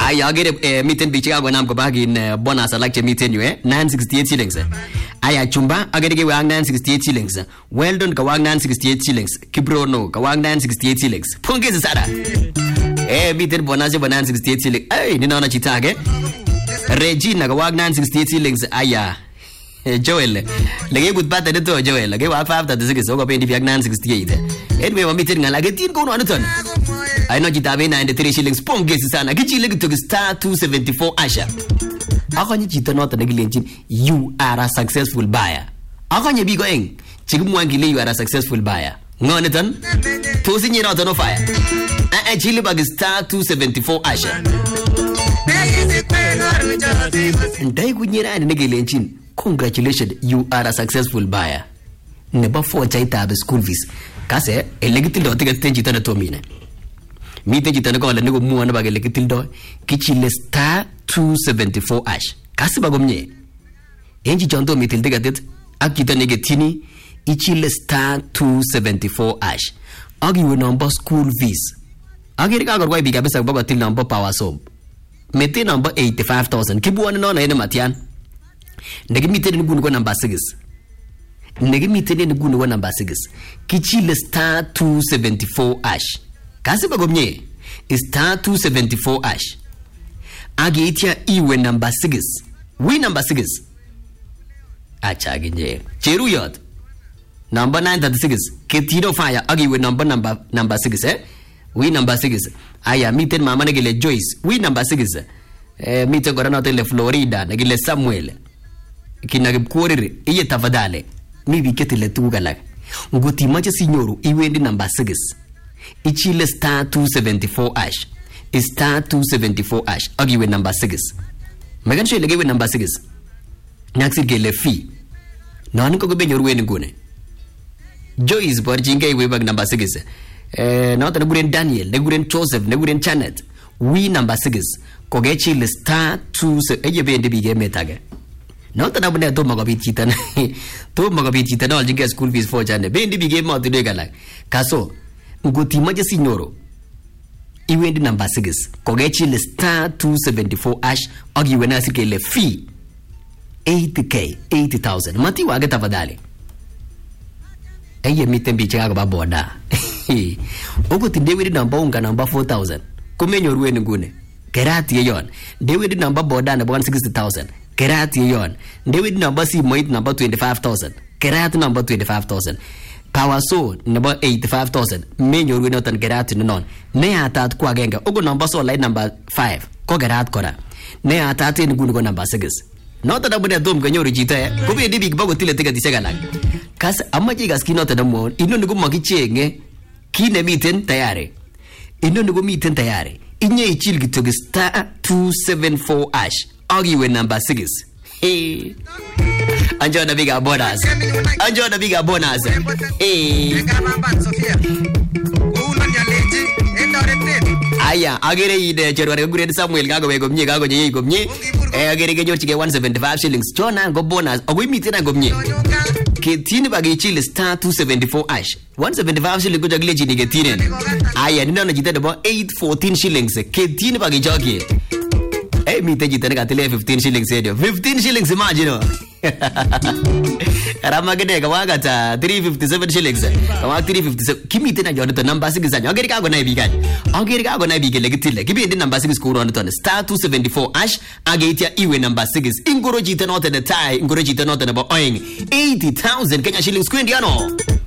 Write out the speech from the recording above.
Ay agere miten biik chekakonam kobagin bonus alak chemiten yu 968 shillings. Aya chumba agere kewang 968 shillings. Weldon kawang 968 shillings. Kibrono kawang 968 shillings. Pongezi sana. Miten bonus ya 968 shillings. Ay ninaona chitage. Regina kawang 968 shillings. Aya Joel lagi kutpata nito Joel lagi wa 536 so ko pendi biak 968. Anyway mamitin ngala getin ko ano ton. Ay no jitabe 93 shillings pongezi sana kichile kitok star 274 asha. Ako nyi chito nota nagilenjin you are a successful buyer. Ako nyi bigo eng chigumwangile you are a successful buyer. Ngone ton to sinyi nota no fire. Chile bag star 274 asha. Ndai kunyira nagilenjin congratulations, you are a successful buyer. Never for chaita the school fees. Kase elegitil do tiga tenjita na tomine. Mi tenjita na ko la nego mu ana baga elegitil do kichile star 274 ash. Kase bagomnye. Enji jonto mitil tiga tet akita negetini ichile star 274 ash. Agi we number school fees. Agi ka gorwa biga besa baba til number power soap. Mete number 85,000. Kibu wana no na ene matian. Negimite ni gunu number 6. Negimite ni gunu number 6. Kichile star 274 ash. Kasi bagomnye star 274 ash. Agi itia iwe number 6. We number 6. Acha ginje. Cheru yot. Number 936. Ketino fire agi we number 6 We number 6. Aya miten mama negile Joyce. We number 6. Miten korana tele Florida negile Samuel. Kinagibkorere iye tafadhali mibi ketile tugalak ngoti macha sinyoru iwendi number 6 ichile star 274 ash star 274 ash agiwe number 6 magan shele gewe number 6 naksir gele fee non ko be nyoru weni gune Joyce borjinga iwe bag number 6 not na guren Daniel na guren Joseph na guren Janet we number 6 ko ge chile star 2 eye be ndi bige metaga no tana bune to magabit chitana to magabit chitana all jinga school fees for chane bendi bige ma tude gala kaso ngoti maje signoro iwendi number 6 kogechi le star 274 ash agi wena sike le fee 80,000 mati waga tafadhali eye mitembi chaka ba boda ogo tindewi number unga number 4,000 kumenyo ruweni ngune kerati yeyon dewi number boda na 160,000 Kerati yon. David number C moit number 25,000. Kerati number 25,000. Power so number 85,000. Menyo we notan kerati non. Ne atat kwa genga. Ogo number so line number 5. Ko kerat kora. Ne atat ni gunu number 6. Nota da bune dom ganyo rijita ko be dibi bago tile tega disegala. Kas amaji gaski nota da mo ino nugo magichenge kine miten tayare. Ino nugo miten tayare. Inye ichil gitoge star 274 ash. Agi we number 6. Hey. Anjo na biga bonus. Anjo na biga bonus. Hey. Aya, agere ide cherware gure Samuel gago we gomnye gago nye gomnye. Agere ge jorchige 175 shillings. Chona go bonus. Ogwi mitina gomnye. Ketini bagi chile star 274 ash. 175 shillings kuja gile chini ketini. Aya, nina na jita dabo 814 shillings. Ketini bagi joki. Mi te jitane ka tele 15 shillings edio 15 shillings imagine Rama gede kawaga ta 357 shillings kawaga 357 kimi tena jodo to number 6 zanyo ageri ka go na bigan ageri ka go na bigele gitile gibi ndi number 6 ko ron to star 274 ash ageitia iwe number 6 ingoro jitane not the tie ingoro jitane not the bo oing 80,000 Kenya shillings kwendi ano